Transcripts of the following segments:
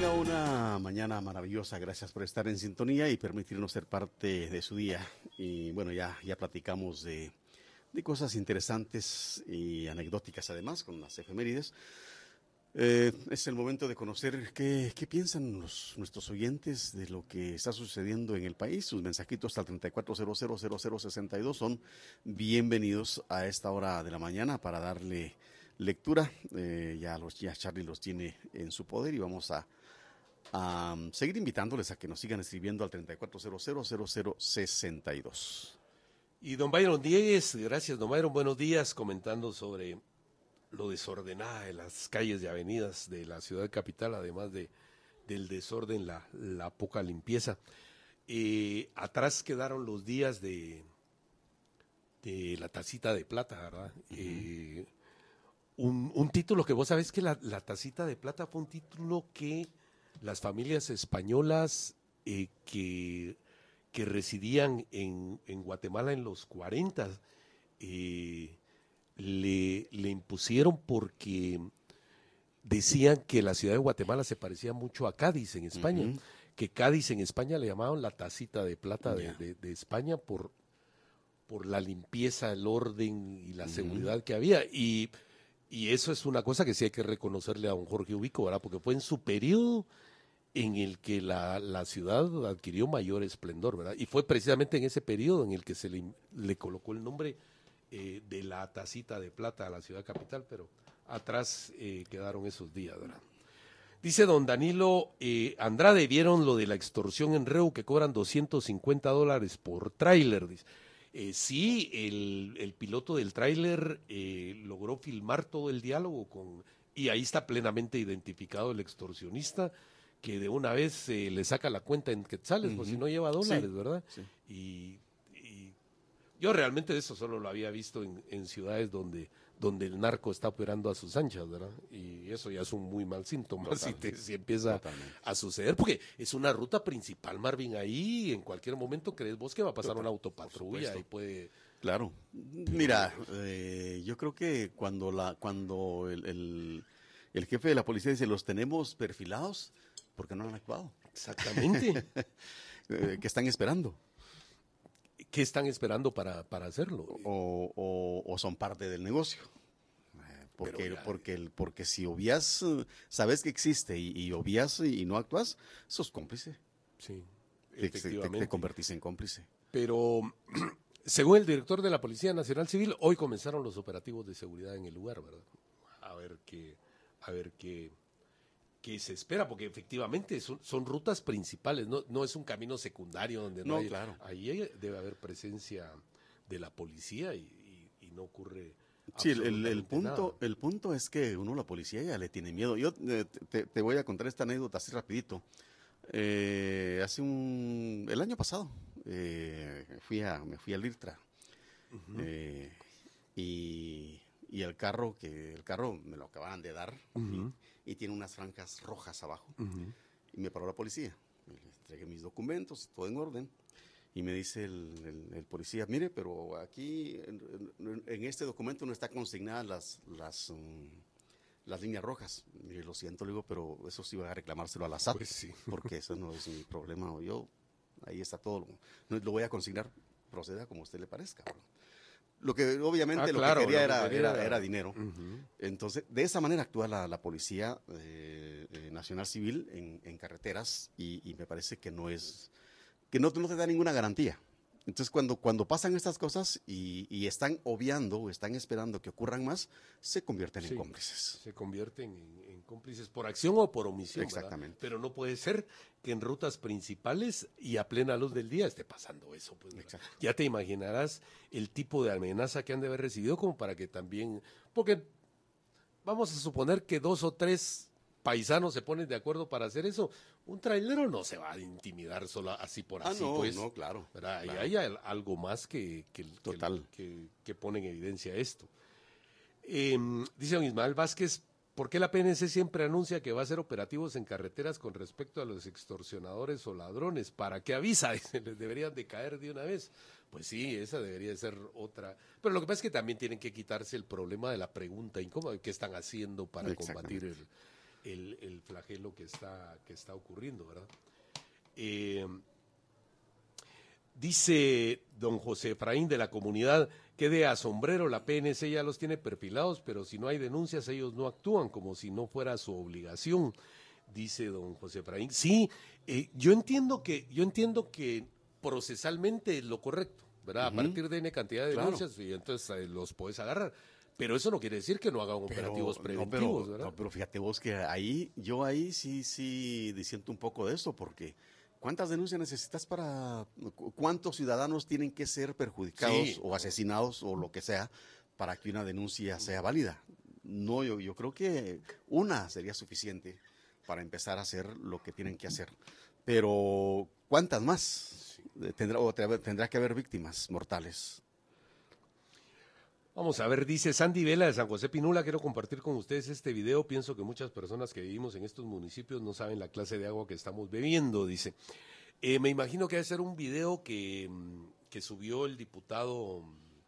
una mañana maravillosa. Gracias por estar en sintonía y permitirnos ser parte de su día. Y bueno, ya platicamos de cosas interesantes y anecdóticas además con las efemérides. Es el momento de conocer qué piensan nuestros oyentes de lo que está sucediendo en el país. Sus mensajitos al 34000062 son bienvenidos a esta hora de la mañana para darle lectura. Ya Charlie los tiene en su poder y vamos a seguir invitándoles a que nos sigan escribiendo al 34000062. Y don Byron Diegues, gracias don Byron, buenos días, comentando sobre lo desordenada de las calles y avenidas de la ciudad capital, además del desorden, la poca limpieza. Atrás quedaron los días de la tacita de plata, ¿verdad? Un título que vos sabés que la tacita de plata fue un título que las familias españolas que residían en Guatemala en los 40 le impusieron porque decían que la ciudad de Guatemala se parecía mucho a Cádiz en España, que Cádiz en España le llamaban la tacita de plata de España por la limpieza, el orden y la seguridad que había. Y eso es una cosa que sí hay que reconocerle a don Jorge Ubico, ¿verdad? Porque fue en su periodo en el que la ciudad adquirió mayor esplendor, ¿verdad? Y fue precisamente en ese periodo en el que se le colocó el nombre de la tacita de plata a la ciudad capital, pero atrás quedaron esos días, ¿verdad? Dice don Danilo Andrade, ¿vieron lo de la extorsión en Reu que cobran $250 por tráiler? Dice. Sí, el piloto del tráiler logró filmar todo el diálogo y ahí está plenamente identificado el extorsionista, que de una vez le saca la cuenta en quetzales, pues si no lleva dólares, sí, ¿verdad? Sí. Y yo realmente eso solo lo había visto en ciudades donde el narco está operando a sus anchas, ¿verdad? Y eso ya es un muy mal síntoma si empieza a suceder, porque es una ruta principal, Marvin, ahí en cualquier momento crees vos que va a pasar una autopatrulla y puede... Claro, mira, yo creo que cuando el jefe de la policía dice los tenemos perfilados, porque no han actuado. Exactamente. ¿Qué están esperando? ¿Qué están esperando para hacerlo? O son parte del negocio. Porque si obvias, sabes que existe y obvias y no actúas, sos cómplice. Sí, efectivamente. Te convertís en cómplice. Pero según el director de la Policía Nacional Civil, hoy comenzaron los operativos de seguridad en el lugar, ¿verdad? A ver qué se espera, porque efectivamente son rutas principales, no es un camino secundario donde no hay, claro. Ahí debe haber presencia de la policía y no ocurre. Sí, el punto es que la policía ya le tiene miedo. Yo te voy a contar esta anécdota así rapidito. El año pasado me fui al IRTRA y el carro me lo acababan de dar y tiene unas franjas rojas abajo y me paró la policía. Le entregué mis documentos, todo en orden. Y me dice el policía, mire, pero aquí en este documento no está consignadas las líneas rojas. Mire, lo siento, le digo, pero eso sí va a reclamárselo a la SAT, pues sí. porque eso no es mi problema. Ahí está todo. Lo voy a consignar, proceda como a usted le parezca. Lo que obviamente que quería era dinero. Entonces, de esa manera actúa la Policía Nacional Civil en carreteras y me parece que no te da ninguna garantía. Entonces, cuando pasan estas cosas y están obviando o están esperando que ocurran más, se convierten en cómplices. Se convierten en cómplices por acción o por omisión. Exactamente. ¿Verdad? Pero no puede ser que en rutas principales y a plena luz del día esté pasando eso. Pues, ya te imaginarás el tipo de amenaza que han de haber recibido como para que también... Porque vamos a suponer que 2 o 3 paisanos se ponen de acuerdo para hacer eso. Un trailero no se va a intimidar solo así por así. No, claro. ¿Verdad? Claro. Y hay algo más que pone en evidencia esto. Dice don Ismael Vázquez, ¿por qué la PNC siempre anuncia que va a hacer operativos en carreteras con respecto a los extorsionadores o ladrones? ¿Para qué avisa? Les deberían de caer de una vez. Pues sí, esa debería ser otra. Pero lo que pasa es que también tienen que quitarse el problema de la pregunta incómoda. ¿Qué están haciendo para combatir el flagelo que está ocurriendo, ¿verdad? Dice don José Efraín de la comunidad que de asombrero la PNC ya los tiene perfilados, pero si no hay denuncias ellos no actúan como si no fuera su obligación, dice don José Efraín. Sí, yo entiendo que procesalmente es lo correcto, ¿verdad? A partir de N cantidad de denuncias, y entonces los puedes agarrar. Pero eso no quiere decir que no hagan operativos preventivos, ¿verdad? No, pero fíjate vos que yo sí disiento un poco de eso, porque ¿cuántas denuncias necesitas cuántos ciudadanos tienen que ser perjudicados o asesinados o lo que sea para que una denuncia sea válida? No, yo creo que una sería suficiente para empezar a hacer lo que tienen que hacer. Pero ¿cuántas más? Tendrá que haber víctimas mortales. Vamos a ver, dice Sandy Vela de San José Pinula, quiero compartir con ustedes este video, pienso que muchas personas que vivimos en estos municipios no saben la clase de agua que estamos bebiendo, dice. Me imagino que debe ser un video que subió el diputado,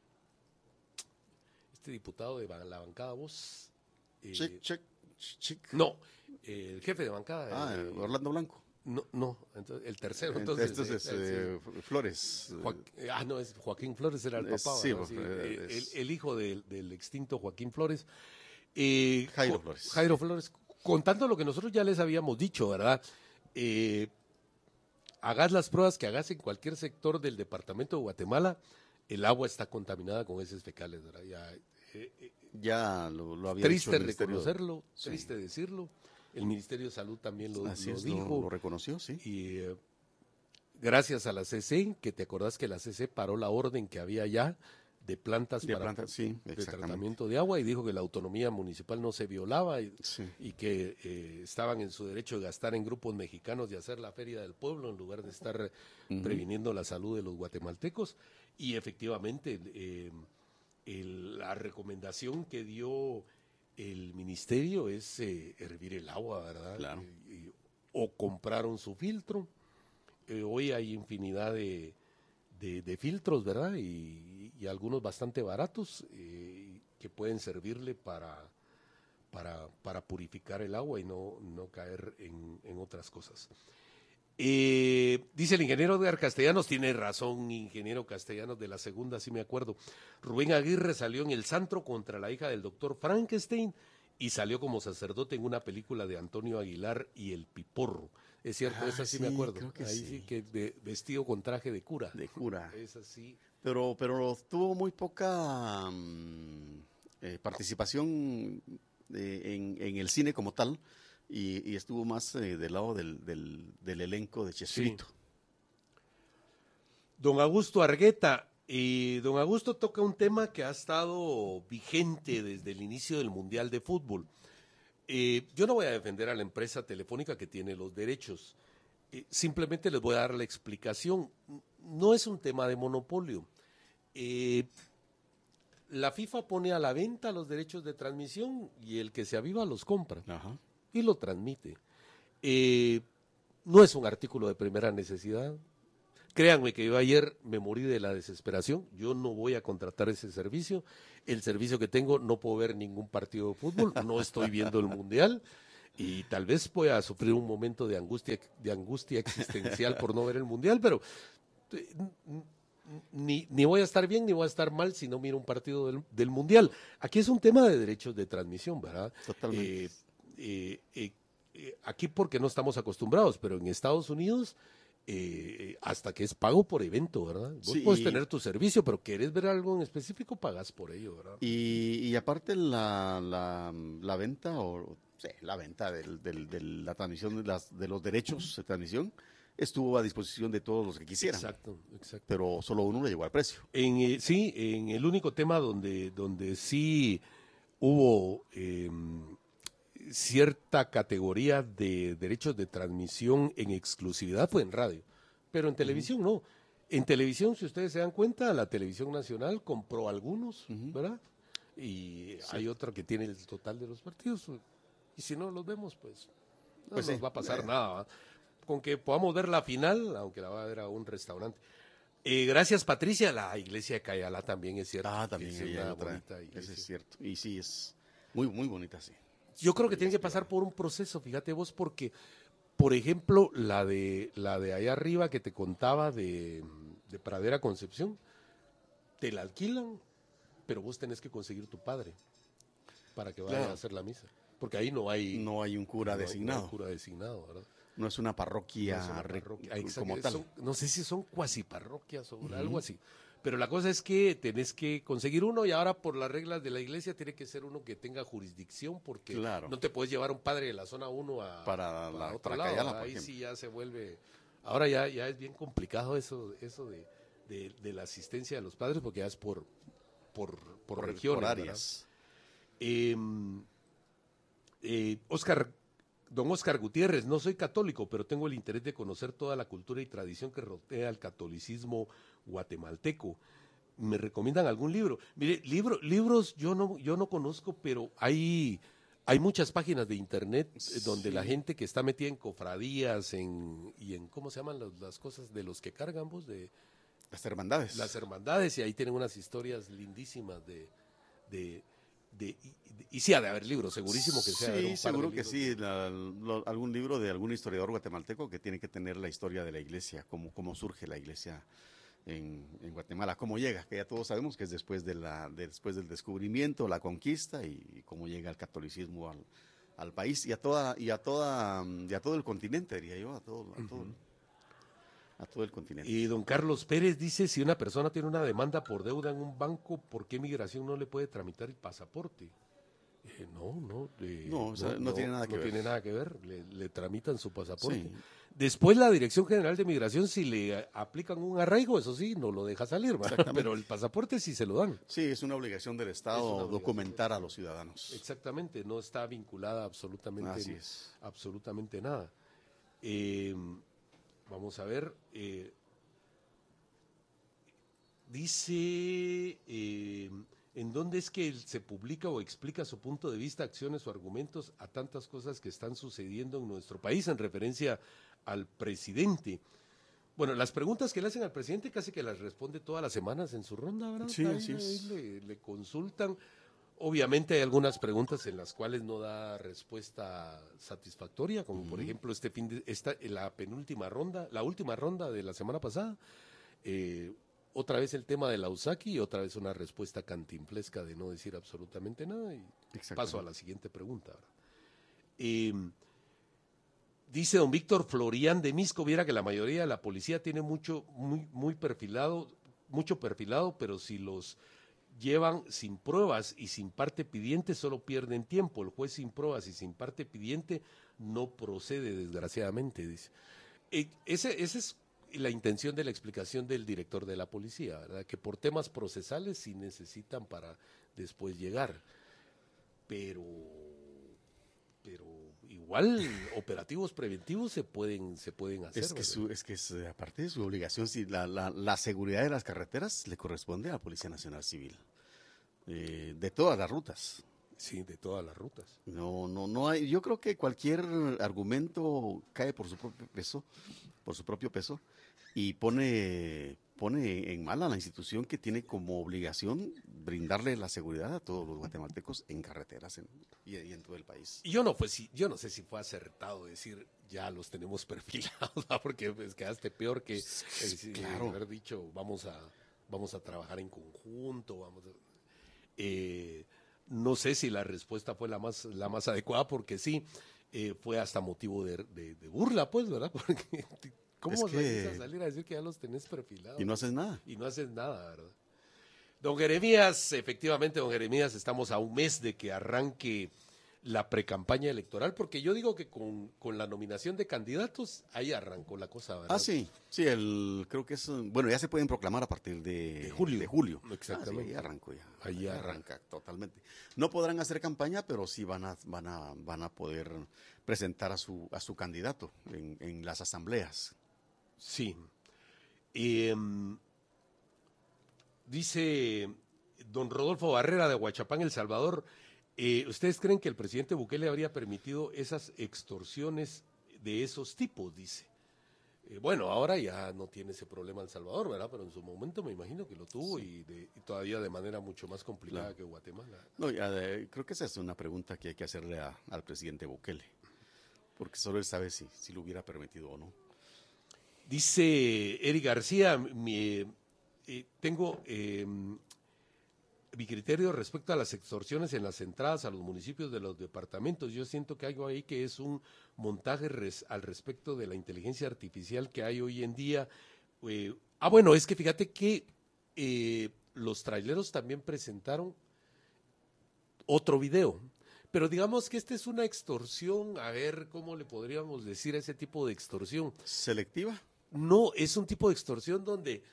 de la bancada Voz. No, el jefe de bancada. Orlando Blanco. No, entonces, el tercero, entonces. Flores. No, es Joaquín Flores, era el papá. Sí, el hijo del extinto Joaquín Flores. Jairo Flores. Contando lo que nosotros ya les habíamos dicho, ¿verdad? Hagas las pruebas que hagas en cualquier sector del departamento de Guatemala, el agua está contaminada con heces fecales, ¿verdad? Ya lo había dicho el ministerio. Triste reconocerlo, triste decirlo. El Ministerio de Salud también lo dijo. Lo reconoció, sí. Y gracias a la CC, que te acordás que la CC paró la orden que había ya de plantas de tratamiento de agua y dijo que la autonomía municipal no se violaba y que estaban en su derecho de gastar en grupos mexicanos y hacer la feria del pueblo en lugar de estar previniendo la salud de los guatemaltecos. Y efectivamente, la recomendación que dio el ministerio es hervir el agua, ¿verdad? Claro. O compraron su filtro. Hoy hay infinidad de filtros, ¿verdad? Y algunos bastante baratos que pueden servirle para purificar el agua y no caer en otras cosas. Dice el ingeniero Edgar Castellanos, tiene razón, ingeniero Castellanos, de la segunda, sí me acuerdo. Rubén Aguirre salió en El Santro contra la hija del doctor Frankenstein y salió como sacerdote en una película de Antonio Aguilar y El Piporro. Es cierto, esa sí me acuerdo. Creo que ahí sí que vestido con traje de cura. De cura. Esa sí. Pero tuvo muy poca participación en el cine como tal. Y estuvo más del lado del elenco de Chespirito. Sí. Don Augusto Argueta, don Augusto toca un tema que ha estado vigente desde el inicio del Mundial de Fútbol. Yo no voy a defender a la empresa telefónica que tiene los derechos. Simplemente les voy a dar la explicación. No es un tema de monopolio. La FIFA pone a la venta los derechos de transmisión y el que se aviva los compra. Ajá. Y lo transmite. No es un artículo de primera necesidad. Créanme que yo ayer me morí de la desesperación. Yo no voy a contratar ese servicio. El servicio que tengo, no puedo ver ningún partido de fútbol. No estoy viendo el Mundial. Y tal vez pueda sufrir un momento de angustia existencial por no ver el Mundial, pero ni voy a estar bien ni voy a estar mal si no miro un partido del Mundial. Aquí es un tema de derechos de transmisión, ¿verdad? Totalmente. Aquí porque no estamos acostumbrados, pero en Estados Unidos hasta que es pago por evento, ¿verdad? Vos puedes tener tu servicio, pero querés ver algo en específico, pagas por ello, ¿verdad? Y aparte la venta la venta de la transmisión de los derechos de transmisión estuvo a disposición de todos los que quisieran. Exacto. Pero solo uno le llegó al precio. En el único tema donde sí hubo cierta categoría de derechos de transmisión en exclusividad fue en radio, pero en televisión no. En televisión, si ustedes se dan cuenta, la televisión nacional compró algunos, ¿verdad? Y hay otra que tiene el total de los partidos. Y si no los vemos, pues no nos va a pasar nada, ¿verdad? Con que podamos ver la final, aunque la va a ver a un restaurante. Gracias, Patricia. La iglesia de Cayala también es cierto. También es hay una otra. bonita iglesia. Eso es cierto. Y sí, es muy, muy bonita, sí. Yo creo que tiene que pasar por un proceso, fíjate vos, porque, por ejemplo, la de allá arriba que te contaba de Pradera Concepción, te la alquilan, pero vos tenés que conseguir tu padre para que vaya a hacer la misa. Porque ahí no hay un cura designado. No hay cura designado, ¿verdad? No es una parroquia, como tal. No sé si son cuasi parroquias o algo así. Pero la cosa es que tenés que conseguir uno y ahora por las reglas de la iglesia tiene que ser uno que tenga jurisdicción porque no te puedes llevar un padre de la zona 1 para otro lado. Cayala, ahí sí ya se vuelve... Ahora ya es bien complicado eso de la asistencia de los padres porque ya es por regiones. Por áreas. Don Oscar Gutiérrez, no soy católico, pero tengo el interés de conocer toda la cultura y tradición que rodea al catolicismo guatemalteco. ¿Me recomiendan algún libro? Mire, libros yo no conozco, pero hay muchas páginas de internet donde la gente que está metida en cofradías y en ¿cómo se llaman las cosas de los que cargan vos? Las hermandades. Las hermandades, y ahí tienen unas historias lindísimas y sí ha de haber libros, segurísimo que sea. Sí, seguro que sí, algún libro de algún historiador guatemalteco que tiene que tener la historia de la iglesia, cómo surge la iglesia en Guatemala, cómo llega, que ya todos sabemos que es después después del descubrimiento, la conquista y cómo llega el catolicismo al país y a todo el continente, diría yo, a todo el continente. Y don Carlos Pérez dice, si una persona tiene una demanda por deuda en un banco, ¿por qué Migración no le puede tramitar el pasaporte? No tiene nada que ver. No tiene nada que ver, le tramitan su pasaporte. Sí. Después la Dirección General de Migración, si le aplican un arraigo, eso sí, no lo deja salir, pero el pasaporte sí se lo dan. Sí, es una obligación del Estado documentar a los ciudadanos. Exactamente, no está vinculada absolutamente nada. Vamos a ver, dice, ¿en dónde es que se publica o explica su punto de vista, acciones o argumentos a tantas cosas que están sucediendo en nuestro país en referencia al presidente? Bueno, las preguntas que le hacen al presidente casi que las responde todas las semanas en su ronda, ¿verdad? Sí, así es. Le consultan. Obviamente hay algunas preguntas en las cuales no da respuesta satisfactoria, como por ejemplo la última ronda de la semana pasada, otra vez el tema de la USACI y otra vez una respuesta cantinflesca de no decir absolutamente nada y paso a la siguiente pregunta. Dice don Víctor Florián de Misco, viera que la mayoría de la policía tiene mucho perfilado, pero si los llevan sin pruebas y sin parte pidiente solo pierden tiempo. El juez sin pruebas y sin parte pidiente no procede, desgraciadamente, dice. Esa es la intención de la explicación del director de la policía, ¿verdad? Que por temas procesales sí necesitan para después llegar. Pero igual operativos preventivos se pueden hacer. Es que aparte de su obligación, si la seguridad de las carreteras le corresponde a la Policía Nacional Civil, de todas las rutas. Sí, de todas las rutas. No hay. Yo creo que cualquier argumento cae por su propio peso y pone en mal a la institución que tiene como obligación brindarle la seguridad a todos los guatemaltecos en carreteras y en todo el país. Y yo no sé si fue acertado decir ya los tenemos perfilados, ¿no? Porque pues, quedaste peor que claro. haber dicho vamos a trabajar en conjunto, no sé si la respuesta fue la más adecuada, porque sí, fue hasta motivo de burla, pues, ¿verdad? Porque ¿cómo vas a salir a decir que ya los tenés perfilados? Y no haces nada. Y no haces nada, ¿verdad? Don Jeremías, efectivamente, don Jeremías, estamos a un mes de que arranque la precampaña electoral, porque yo digo que con la nominación de candidatos, ahí arrancó la cosa, ¿verdad? Ah, sí, creo que ya se pueden proclamar a partir de julio. Exactamente. Ahí arrancó ya. Ahí arranca totalmente. No podrán hacer campaña, pero sí van a poder presentar a su candidato en las asambleas. Sí. Dice don Rodolfo Barrera de Huachapán, El Salvador, ¿ustedes creen que el presidente Bukele habría permitido esas extorsiones de esos tipos? Dice. Bueno, ahora ya no tiene ese problema El Salvador, ¿verdad? Pero en su momento me imagino que lo tuvo y todavía de manera mucho más complicada que Guatemala. No, creo que esa es una pregunta que hay que hacerle al presidente Bukele, porque solo él sabe si lo hubiera permitido o no. Dice Eric García, tengo mi criterio respecto a las extorsiones en las entradas a los municipios de los departamentos. Yo siento que hay algo ahí que es un montaje al respecto de la inteligencia artificial que hay hoy en día. Bueno, es que fíjate que los traileros también presentaron otro video. Pero digamos que esta es una extorsión, a ver cómo le podríamos decir a ese tipo de extorsión. ¿Selectiva? No, es un tipo de extorsión donde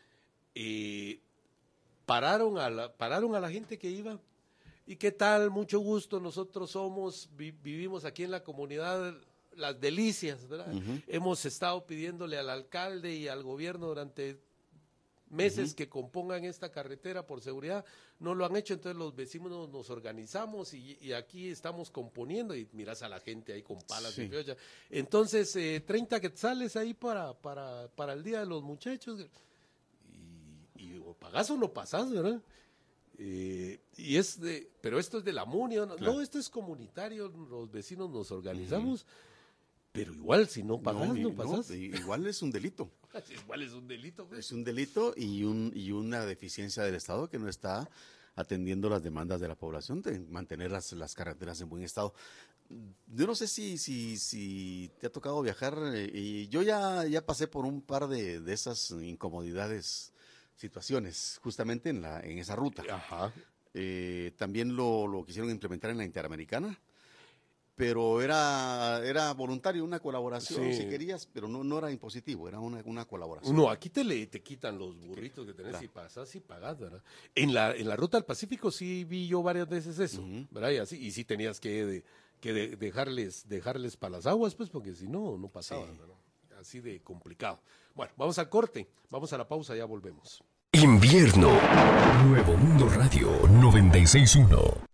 pararon a la gente que iba. ¿Y qué tal? Mucho gusto, nosotros vivimos aquí en la comunidad Las Delicias, ¿verdad? Uh-huh. Hemos estado pidiéndole al alcalde y al gobierno durante meses que compongan esta carretera por seguridad, no lo han hecho, entonces los vecinos nos organizamos y aquí estamos componiendo y miras a la gente ahí con palas de piocha. Entonces, 30 quetzales ahí para el día de los muchachos y o pagás o no pasás, ¿verdad? Pero esto es de la MUNI, no, esto es comunitario, los vecinos nos organizamos. Pero igual, si no pagas, no pasas. Igual es un delito. Igual es un delito. Pues. Es un delito y una deficiencia del Estado que no está atendiendo las demandas de la población de mantener las carreteras en buen estado. Yo no sé si te ha tocado viajar, y yo ya pasé por un par de esas incomodidades, situaciones, justamente en esa ruta. Ajá. También lo quisieron implementar en la Interamericana. Pero era voluntario, una colaboración, si querías, pero no era impositivo, era una colaboración. No, aquí te quitan los burritos que tenés, claro. Y pasas y pagas, ¿verdad? En la ruta al Pacífico sí vi yo varias veces eso, ¿verdad? Y sí tenías que dejarles para las aguas, pues, porque si no pasaba, ¿verdad? Así de complicado. Bueno, vamos al corte, vamos a la pausa, ya volvemos. Invierno, Nuevo Mundo Radio 96.1.